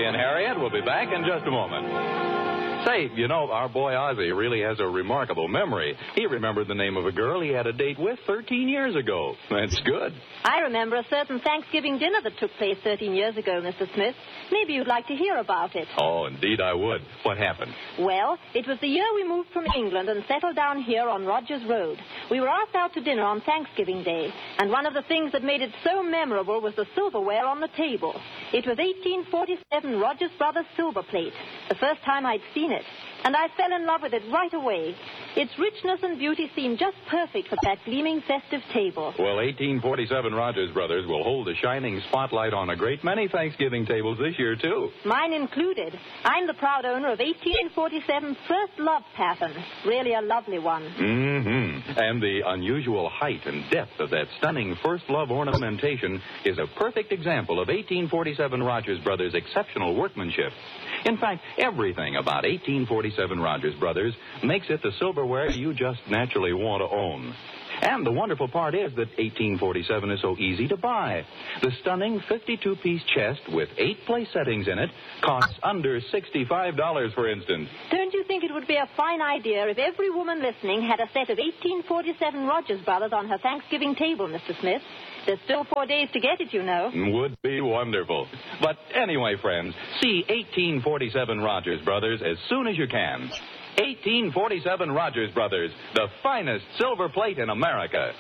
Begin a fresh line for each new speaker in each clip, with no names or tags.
Ozzie and Harriet will be back in just a moment. Say, you know, our boy Ozzie really has a remarkable memory. He remembered the name of a girl he had a date with 13 years ago. That's good.
I remember a certain Thanksgiving dinner that took place 13 years ago, Mr. Smith. Maybe you'd like to hear about it.
Oh, indeed I would. What happened?
Well, it was the year we moved from England and settled down here on Rogers Road. We were asked out to dinner on Thanksgiving Day, and one of the things that made it so memorable was the silverware on the table. It was 1847 Rogers Brothers silver plate, the first time I'd seen it, and I fell in love with it right away. Its richness and beauty seemed just perfect for that gleaming festive table.
Well, 1847 Rogers Brothers will hold a shining spotlight on a great many Thanksgiving tables this year, too.
Mine included. I'm the proud owner of 1847's First Love pattern. Really a lovely one.
Mm-hmm. And the unusual height and depth of that stunning First Love ornamentation is a perfect example of 1847 Rogers Brothers' exceptional workmanship. In fact, everything about 1847 Rogers Brothers makes it the silverware you just naturally want to own. And the wonderful part is that 1847 is so easy to buy. The stunning 52-piece chest with 8 place settings in it costs under $65, for instance.
Don't you think it would be a fine idea if every woman listening had a set of 1847 Rogers Brothers on her Thanksgiving table, Mr. Smith? There's still 4 days to get it, you know.
Would be wonderful. But anyway, friends, see 1847 Rogers Brothers as soon as you can. 1847 Rogers Brothers, the finest silver plate in America.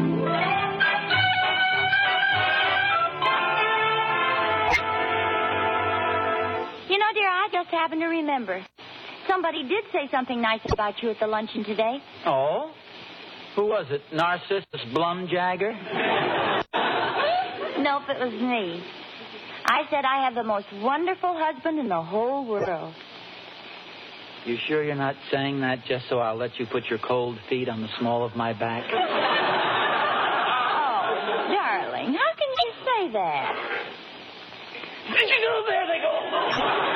You know, dear, I just happened to remember. Somebody did say something nice about you at the luncheon today.
Oh? Who was it? Narcissus Blumjagger?
Nope, it was me. I said I have the most wonderful husband in the whole world.
You sure you're not saying that just so I'll let you put your cold feet on the small of my back?
Oh, darling, how can you say that?
Did you go? There they go.